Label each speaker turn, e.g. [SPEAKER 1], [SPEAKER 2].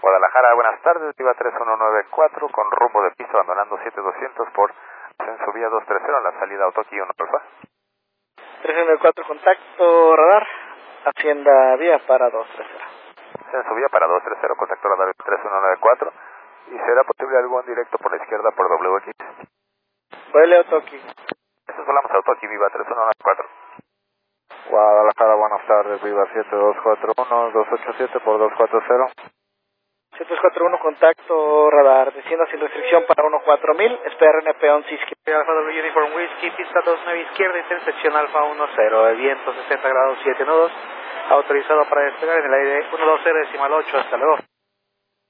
[SPEAKER 1] Guadalajara, buenas tardes, Viva 3194 con rumbo de piso abandonando 7200 por ascenso vía 230 en la salida Autoqui 1 Alfa.
[SPEAKER 2] 394 contacto radar, Hacienda vía para 230.
[SPEAKER 1] Ascenso vía para 230, contacto radar 3194 y será posible algún directo por la izquierda por WX.
[SPEAKER 2] Vuele Autoqui.
[SPEAKER 1] Eso volamos Autoqui, Viva 3194.
[SPEAKER 3] Guadalajara, buenas tardes, Viva 7241, 287 por 240.
[SPEAKER 2] 741 contacto radar, descienda sin restricción para 14000, SPRNP 11 izquierda. Alfa W Uniform Whiskey, pista 29 izquierda, intersección Alfa 10, viento 60 grados 7 nudos, autorizado para despegar en el aire 120 decimal 8, hasta luego.